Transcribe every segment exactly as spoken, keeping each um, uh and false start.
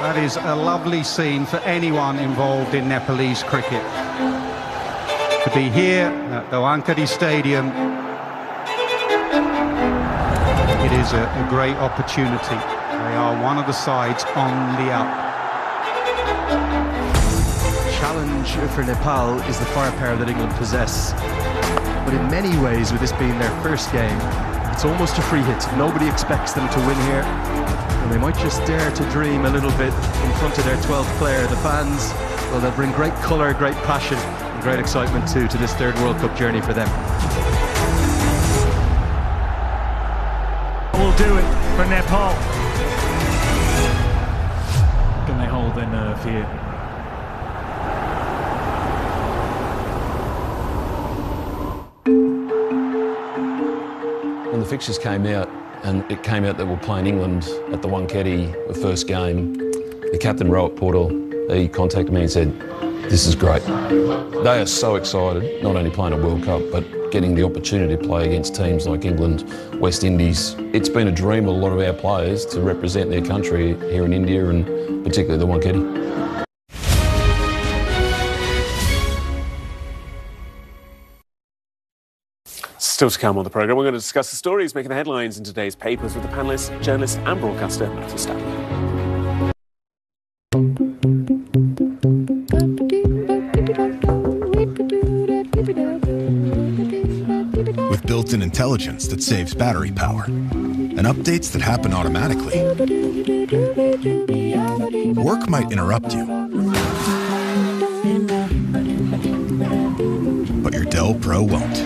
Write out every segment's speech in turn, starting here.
That is a lovely scene for anyone involved in Nepalese cricket. To be here at the Wankhede Stadium, it is a, a great opportunity. They are one of the sides on the up. Challenge for Nepal is the firepower that England possess. But in many ways, with this being their first game, it's almost a free hit. Nobody expects them to win here. And they might just dare to dream a little bit in front of their twelfth player. The fans, well, they'll bring great colour, great passion, and great excitement too to this third World Cup journey for them. Will do it for Nepal. Can they hold their nerve here? When the fixtures came out, and it came out that we're playing England at the Wankhede, the first game, the captain, Rohit Paudel, he contacted me and said, this is great. They are so excited, not only playing a World Cup, but getting the opportunity to play against teams like England, West Indies. It's been a dream of a lot of our players to represent their country here in India and particularly the Wankhede. Still to come on the programme, we're going to discuss the stories making the headlines in today's papers with the panellist, journalist and broadcaster Matthew Stanley. With built-in intelligence that saves battery power and updates that happen automatically, work might interrupt you, but your Dell Pro won't.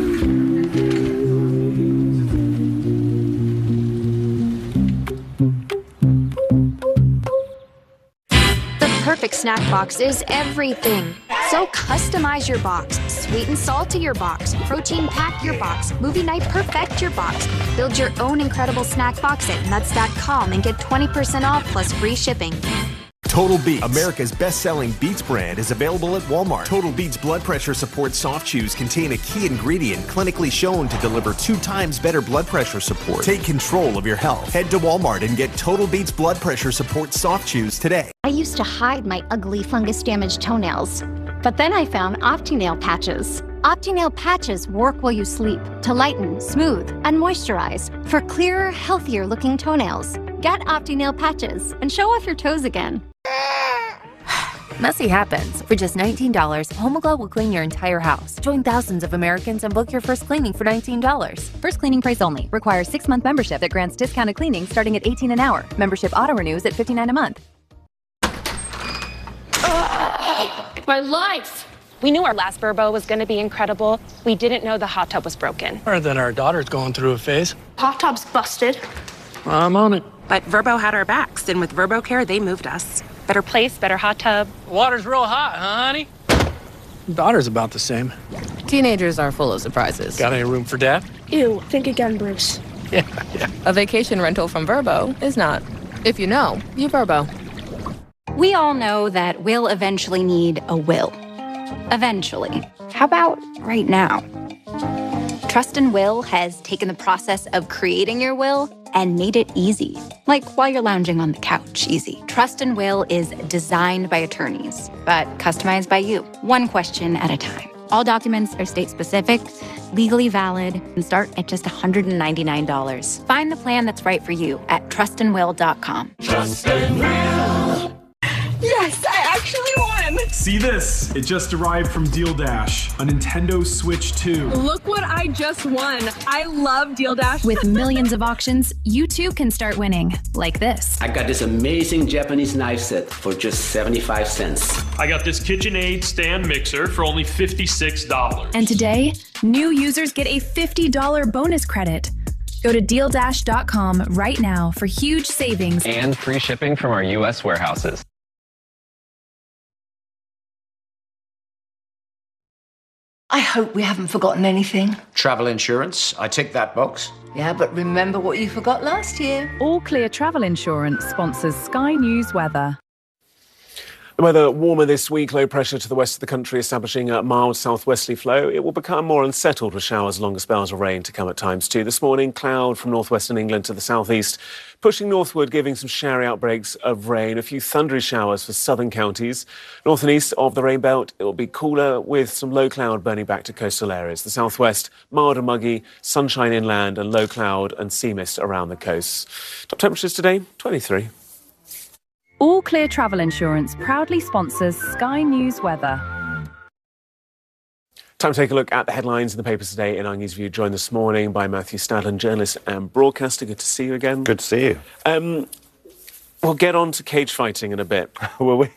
Perfect snack box is everything. So customize your box, sweet and salty your box, protein pack your box, movie night perfect your box. Build your own incredible snack box at nuts dot com and get twenty percent off plus free shipping. Total Beats, America's best-selling Beats brand, is available at Walmart. Total Beats blood pressure support soft chews contain a key ingredient clinically shown to deliver two times better blood pressure support. Take control of your health. Head to Walmart and get Total Beats blood pressure support soft chews today. I used to hide my ugly fungus-damaged toenails, but then I found OptiNail patches. OptiNail patches work while you sleep to lighten, smooth, and moisturize for clearer, healthier-looking toenails. Get OptiNail patches and show off your toes again. Messy happens. For just nineteen dollars, HomeGlow will clean your entire house. Join thousands of Americans and book your first cleaning for nineteen dollars. First cleaning price only. Requires six-month membership that grants discounted cleaning starting at eighteen dollars an hour. Membership auto-renews at fifty-nine dollars a month. Uh, my life! We knew our last Vrbo was going to be incredible. We didn't know the hot tub was broken. Or that our daughter's going through a phase. Hot tub's busted. I'm on it. But Vrbo had our backs, and with Vrbo Care, they moved us. Better place, better hot tub. The water's real hot, huh, honey? Daughter's about the same. Teenagers are full of surprises. Got any room for dad? Ew, think again, Bruce. Yeah, yeah. A vacation rental from Vrbo is not. If you know, you Vrbo. We all know that we'll eventually need a will. Eventually. How about right now? Trust and Will has taken the process of creating your will and made it easy. Like while you're lounging on the couch, easy. Trust and Will is designed by attorneys, but customized by you, one question at a time. All documents are state-specific, legally valid, and start at just one hundred ninety-nine dollars. Find the plan that's right for you at trust and will dot com. Trust and Will. Yes, I actually won! See this? It just arrived from Deal Dash, a Nintendo Switch two. Look what I just won. I love Deal Dash. With millions of auctions, you too can start winning, like this. I got this amazing Japanese knife set for just seventy-five cents. I got this KitchenAid stand mixer for only fifty-six dollars. And today, new users get a fifty dollars bonus credit. Go to deal dash dot com right now for huge savings and free shipping from our U S warehouses. I hope we haven't forgotten anything. Travel insurance, I tick that box. Yeah, but remember what you forgot last year. All Clear Travel Insurance sponsors Sky News Weather. The weather warmer this week, low pressure to the west of the country establishing a mild southwesterly flow. It will become more unsettled with showers, longer spells of rain to come at times too. This morning, cloud from northwestern England to the southeast, pushing northward, giving some showery outbreaks of rain. A few thundery showers for southern counties. North and east of the rain belt, it will be cooler with some low cloud burning back to coastal areas. The southwest, mild and muggy, sunshine inland and low cloud and sea mist around the coasts. Top temperatures today, twenty-three. All Clear Travel Insurance proudly sponsors Sky News Weather. Time to take a look at the headlines in the papers today in our News View, joined this morning by Matthew Stadlen, journalist and broadcaster. Good to see you again. Good to see you. Um, we'll get on to cage fighting in a bit. Will we?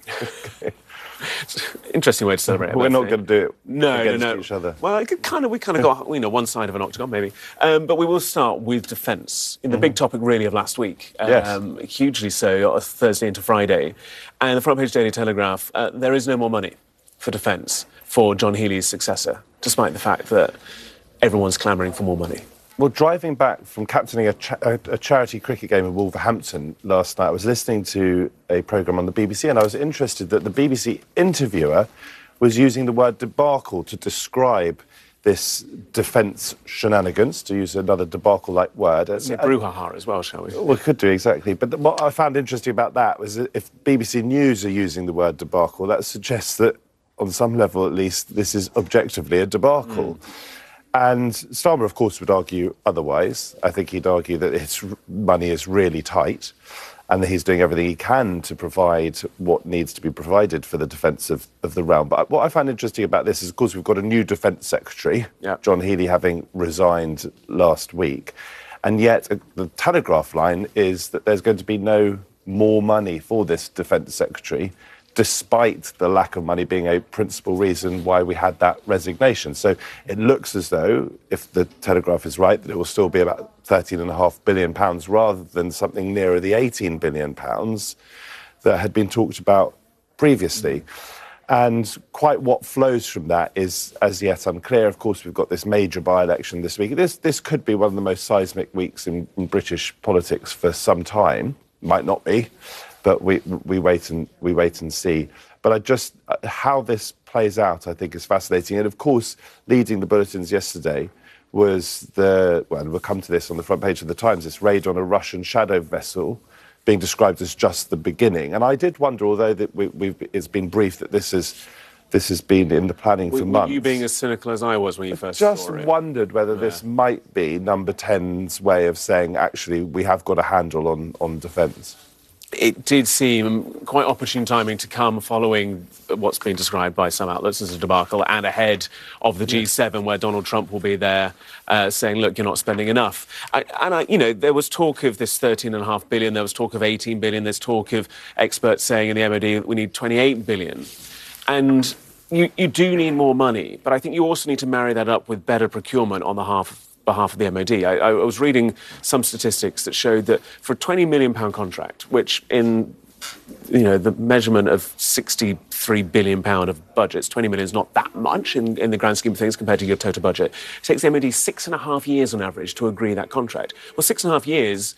Interesting way to celebrate. We're not going to do it no, against no, no. each other. Well, it could kind of, we kind of got, you know, one side of an octagon, maybe. Um, but we will start with defence, in the mm. big topic, really, of last week. Um, yes. Hugely so, Thursday into Friday. And the front page Daily Telegraph, uh, there is no more money for defence for John Healey's successor, despite the fact that everyone's clamouring for more money. Well, driving back from captaining a, cha- a, a charity cricket game in Wolverhampton last night, I was listening to a programme on the B B C and I was interested that the B B C interviewer was using the word debacle to describe this defence shenanigans, to use another debacle-like word. It's a brouhaha as well, shall we? We could do, exactly. But what I found interesting about that was that if B B C News are using the word debacle, that suggests that, on some level at least, this is objectively a debacle. Mm. And Starmer, of course, would argue otherwise. I think he'd argue that his money is really tight and that he's doing everything he can to provide what needs to be provided for the defence of, of the realm. But what I find interesting about this is, of course, we've got a new Defence Secretary, yep. John Healey, having resigned last week. And yet the Telegraph line is that there's going to be no more money for this Defence Secretary, despite the lack of money being a principal reason why we had that resignation. So it looks as though, if the Telegraph is right, that it will still be about thirteen point five billion pounds rather than something nearer the eighteen billion pounds that had been talked about previously. And quite what flows from that is as yet unclear. Of course, we've got this major by-election this week. This, this could be one of the most seismic weeks in, in British politics for some time. Might not be. But we we wait and we wait and see. But I just how this plays out, I think, is fascinating. And of course, leading the bulletins yesterday was the well, we'll come to this on the front page of the Times. This raid on a Russian shadow vessel, being described as just the beginning. And I did wonder, although that we, we've it's been briefed that this is this has been in the planning for were, months. Were you being as cynical as I was when you first just saw it? wondered whether yeah. this might be Number ten's way of saying, actually, we have got a handle on on defence. It did seem quite opportune timing to come following what's been described by some outlets as a debacle and ahead of the G seven where Donald Trump will be there uh, saying, look, you're not spending enough. I, and, I, you know, there was talk of this thirteen point five billion, there was talk of eighteen billion, there's talk of experts saying in the M O D that we need twenty-eight billion. And you, you do need more money, but I think you also need to marry that up with better procurement on the half of behalf of the M O D. I, I was reading some statistics that showed that for a twenty million pounds contract, which in you know the measurement of sixty-three billion pounds of budgets, twenty million is not that much in, in the grand scheme of things compared to your total budget. It takes the M O D six and a half years on average to agree that contract. Well, six and a half years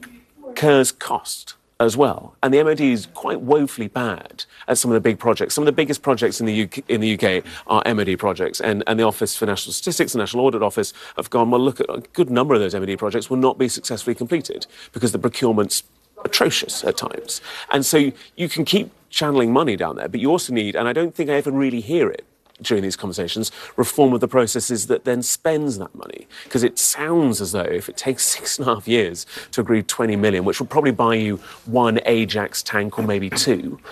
incurs cost as well. And the M O D is quite woefully bad at some of the big projects. Some of the biggest projects in the U K, in the U K are M O D projects. And, and the Office for National Statistics, the National Audit Office, have gone, well, look, at a good number of those M O D projects will not be successfully completed because the procurement's atrocious at times. And so you can keep channeling money down there, but you also need, and I don't think I ever really hear it during these conversations, reform of the processes that then spends that money. Because it sounds as though if it takes six and a half years to agree twenty million, which will probably buy you one Ajax tank or maybe two,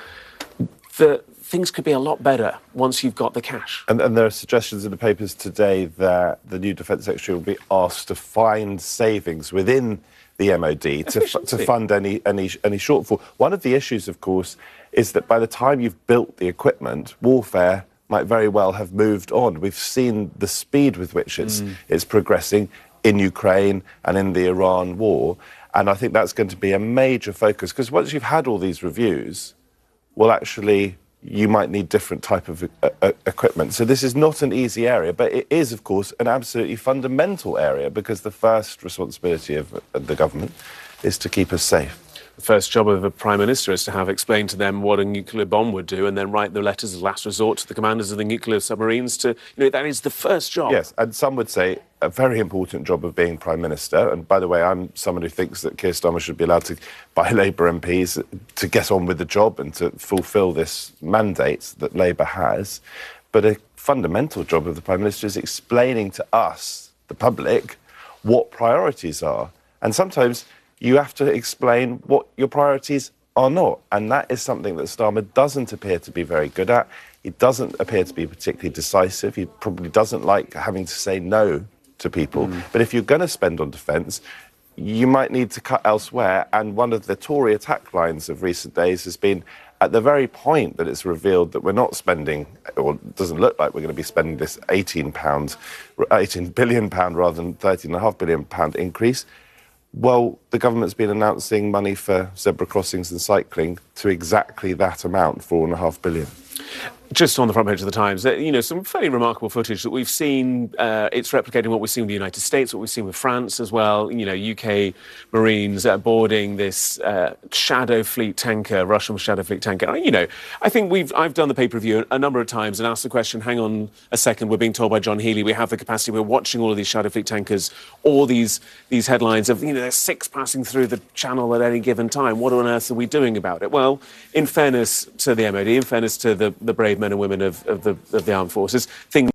that things could be a lot better once you've got the cash. And, and there are suggestions in the papers today that the new Defence Secretary will be asked to find savings within the M O D to, f- to fund any, any, any shortfall. One of the issues, of course, is that by the time you've built the equipment, warfare might very well have moved on. We've seen the speed with which it's mm. it's progressing in Ukraine and in the Iran war. And I think that's going to be a major focus, because once you've had all these reviews, well, actually, you might need different type of uh, uh, equipment. So this is not an easy area, but it is, of course, an absolutely fundamental area, because the first responsibility of uh, the government is to keep us safe. the first job of a prime minister is to have explained to them what a nuclear bomb would do and then write the letters of last resort to the commanders of the nuclear submarines to, you know, that is the first job. Yes, and some would say a very important job of being prime minister. And by the way, I'm someone who thinks that Keir Starmer should be allowed to, by Labour M Ps, to get on with the job and to fulfil this mandate that Labour has. But a fundamental job of the prime minister is explaining to us, the public, what priorities are. And sometimes you have to explain what your priorities are not. And that is something that Starmer doesn't appear to be very good at. He doesn't appear to be particularly decisive. He probably doesn't like having to say no to people. Mm. But if you're going to spend on defence, you might need to cut elsewhere. And one of the Tory attack lines of recent days has been, at the very point that it's revealed that we're not spending, or it doesn't look like we're going to be spending this eighteen pounds, eighteen billion pounds rather than thirteen point five billion pounds increase, well, the government's been announcing money for zebra crossings and cycling to exactly that amount, four and a half billion. Just on the front page of the Times, you know, some fairly remarkable footage that we've seen. Uh, it's replicating what we've seen with the United States, what we've seen with France as well. You know, U K Marines uh, boarding this uh, Shadow Fleet tanker, Russian Shadow Fleet tanker. You know, I think we've I've done the pay-per-view a number of times and asked the question, hang on a second, we're being told by John Healey we have the capacity, we're watching all of these Shadow Fleet tankers, all these these headlines of, you know, there's six passing through the channel at any given time. What on earth are we doing about it? Well, in fairness to the M O D, in fairness to the, the brave men and women of, of, the, of the armed forces, things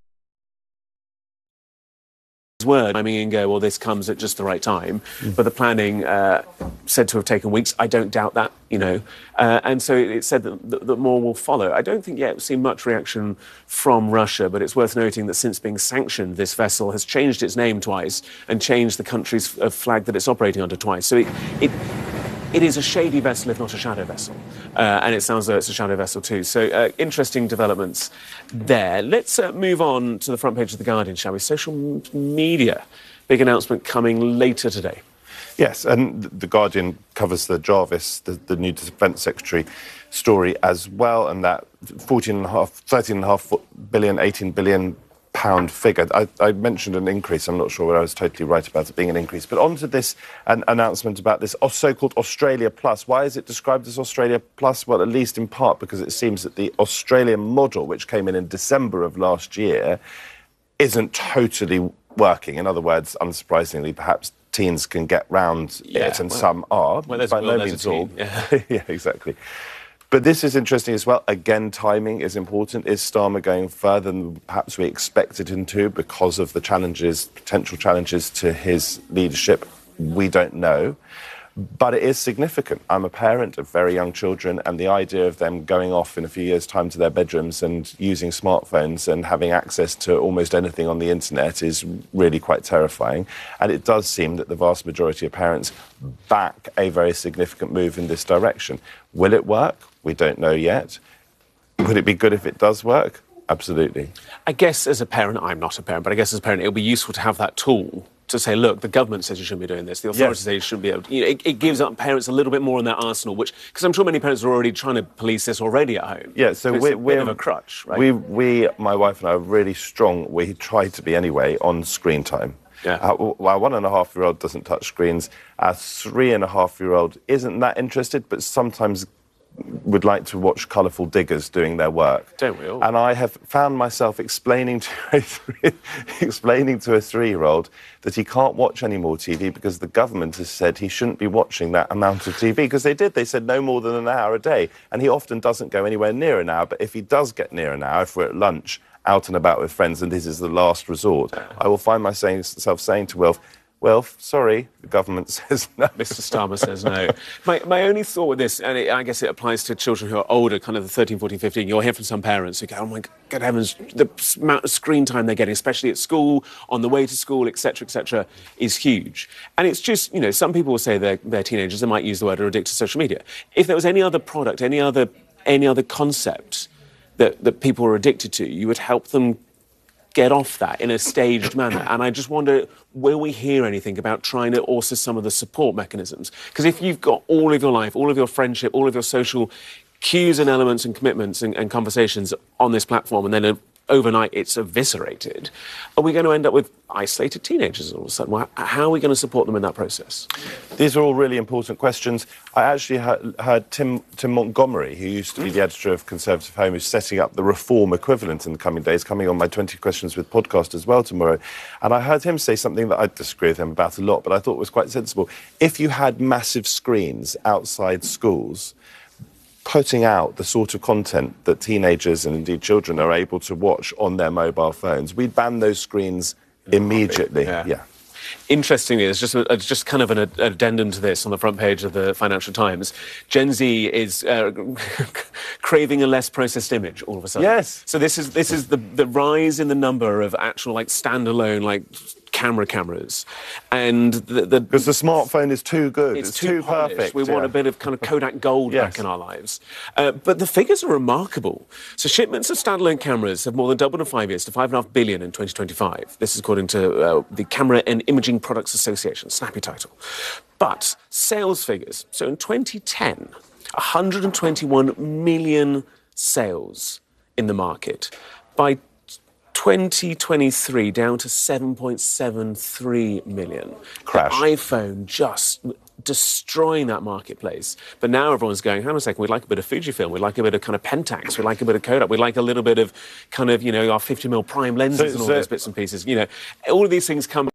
word, I mean, and go, well, this comes at just the right time. Mm. But the planning uh, said to have taken weeks. I don't doubt that, you know. Uh, and so it, it said that, that, that more will follow. I don't think yet we've seen much reaction from Russia, but it's worth noting that since being sanctioned, this vessel has changed its name twice and changed the country's uh, flag that it's operating under twice. So it, it It is a shady vessel, if not a shadow vessel. Uh, and it sounds like it's a shadow vessel too. So uh, interesting developments there. Let's uh, move on to the front page of The Guardian, shall we? Social m- media. Big announcement coming later today. Yes, and The Guardian covers the Jarvis, the, the new Defence Secretary story as well, and that fourteen and a half, thirteen and a half billion, eighteen billion pound figure. I, I mentioned an increase. I'm not sure whether I was totally right about it being an increase. But on to this an announcement about this so-called Australia Plus. Why is it described as Australia Plus? Well, at least in part because it seems that the Australian model, which came in in December of last year, isn't totally working. In other words, unsurprisingly, perhaps teens can get round yeah, it, and well, some are. Well, there's by well, no there's means a all. Yeah. Yeah, exactly. But this is interesting as well. Again, timing is important. Is Starmer going further than perhaps we expected him to because of the challenges, potential challenges to his leadership? We don't know. But it is significant. I'm a parent of very young children, and the idea of them going off in a few years' time to their bedrooms and using smartphones and having access to almost anything on the internet is really quite terrifying. And it does seem that the vast majority of parents back a very significant move in this direction. Will it work? We don't know yet. Would it be good if it does work? Absolutely. I guess as a parent, I'm not a parent, but I guess as a parent, it'll be useful to have that tool to say, look, the government says you shouldn't be doing this. The authorities yes. say you shouldn't be able to. You know, it, it gives up parents a little bit more in their arsenal, which, because I'm sure many parents are already trying to police this already at home. Yeah, so it's we're, a we're bit of a crutch, right? We, we, my wife and I are really strong. We try to be anyway on screen time. Yeah. Our, our one and a half year old doesn't touch screens. Our three and a half year old isn't that interested, but sometimes would like to watch colourful diggers doing their work. Don't we all? And I have found myself explaining to a three, explaining to a three-year-old that he can't watch any more T V because the government has said he shouldn't be watching that amount of T V, because they did. They said no more than an hour a day. And he often doesn't go anywhere near an hour, but if he does get near an hour, if we're at lunch, out and about with friends, and this is the last resort, I will find myself saying to Wilf, well, sorry, the government says no. Mister Starmer says no. My, my only thought with this, and it, I guess it applies to children who are older, kind of the thirteen, fourteen, fifteen, you'll hear from some parents who go, oh my God heavens, the amount of screen time they're getting, especially at school, on the way to school, et cetera, et cetera, is huge. And it's just, you know, some people will say they're, they're teenagers, they might use the word are addicted to social media. If there was any other product, any other, any other concept that, that people are addicted to, you would help them get off that in a staged manner. And I just wonder, will we hear anything about trying to also some of the support mechanisms? Because if you've got all of your life, all of your friendship, all of your social cues and elements and commitments and, and conversations on this platform, and then a overnight it's eviscerated, are we going to end up with isolated teenagers all of a sudden? How are we going to support them in that process? These are all really important questions. I actually heard, heard Tim, Tim Montgomery, who used to be the editor of Conservative Home, who's setting up the reform equivalent in the coming days, coming on my twenty Questions with podcast as well tomorrow. And I heard him say something that I disagree with him about a lot, but I thought was quite sensible. If you had massive screens outside schools, putting out the sort of content that teenagers and indeed children are able to watch on their mobile phones, we'd ban those screens immediately. Yeah. yeah. Interestingly, there's just, a, just kind of an addendum to this on the front page of the Financial Times. Gen Z is uh, craving a less processed image all of a sudden. Yes. So this is this is the, the rise in the number of actual like standalone like camera cameras, and the because the, the smartphone is too good. It's, it's too, too polished. perfect. We yeah. want a bit of kind of Kodak gold yes. back in our lives. Uh, but the figures are remarkable. So shipments of standalone cameras have more than doubled in five years to five and a half billion in twenty twenty-five. This is according to uh, the Camera and Imaging Products Association, snappy title. But sales figures. So in twenty ten, one hundred twenty-one million sales in the market. By twenty twenty-three, down to seven point seven three million. Crash. The iPhone just destroying that marketplace. But now everyone's going, hang on a second, we'd like a bit of Fujifilm, we'd like a bit of kind of Pentax, we'd like a bit of Kodak, we'd like a little bit of kind of, you know, our fifty millimeter prime lenses so, and all so, those bits and pieces. You know, all of these things come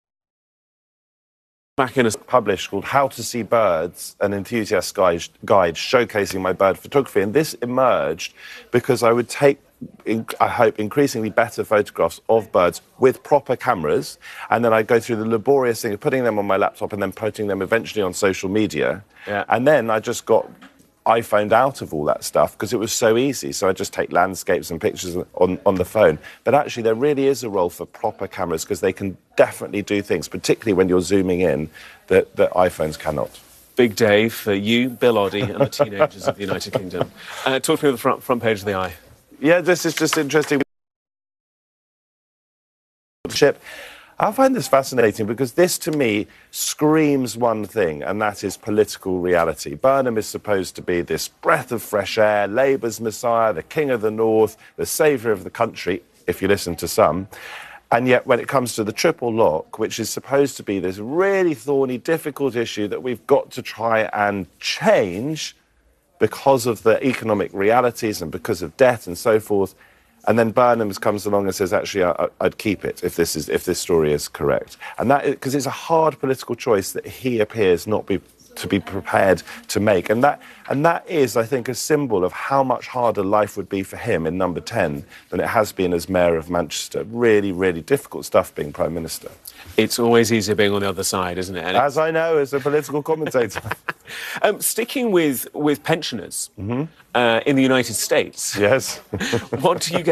back in a published called How to See Birds, an enthusiast guide, guide showcasing my bird photography. And this emerged because I would take, I hope, increasingly better photographs of birds with proper cameras, and then I'd go through the laborious thing of putting them on my laptop and then putting them eventually on social media. Yeah. And then I just got iPhoned out of all that stuff because it was so easy. So I just take landscapes and pictures on, on the phone. But actually, there really is a role for proper cameras because they can definitely do things, particularly when you're zooming in, that, that iPhones cannot. Big day for you, Bill Oddie, and the teenagers of the United Kingdom. Uh, talk to me about the front, front page of the Eye. Yeah, this is just interesting. I find this fascinating because this, to me, screams one thing, and that is political reality. Burnham is supposed to be this breath of fresh air, Labour's messiah, the king of the north, the saviour of the country, if you listen to some. And yet, when it comes to the triple lock, which is supposed to be this really thorny, difficult issue that we've got to try and change because of the economic realities and because of debt and so forth, and then Burnham comes along and says, actually, I, I'd keep it if this is if this story is correct. And that because it's a hard political choice that he appears not be to be prepared to make. And that and that is, I think, a symbol of how much harder life would be for him in number ten than it has been as Mayor of Manchester. Really, really difficult stuff being Prime Minister. It's always easier being on the other side, isn't it? And as I know, as a political commentator. um, sticking with, with pensioners mm-hmm. uh, in the United States. Yes. What do you get